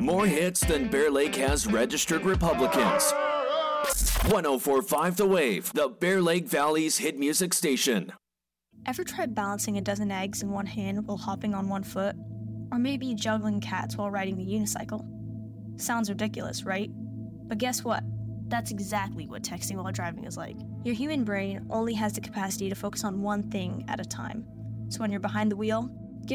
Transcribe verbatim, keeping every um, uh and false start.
More hits than Bear Lake has registered Republicans. one oh four point five The Wave, the Bear Lake Valley's hit music station. Ever tried balancing a dozen eggs in one hand while hopping on one foot? Or maybe juggling cats while riding the unicycle? Sounds ridiculous, right? But guess what? That's exactly what texting while driving is like. Your human brain only has the capacity to focus on one thing at a time. So when you're behind the wheel,